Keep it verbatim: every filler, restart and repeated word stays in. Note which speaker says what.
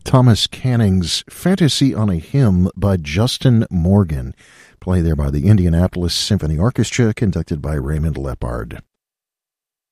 Speaker 1: Thomas Canning's Fantasy on a Hymn by Justin Morgan. Play there by the Indianapolis Symphony Orchestra, conducted by Raymond Lepard.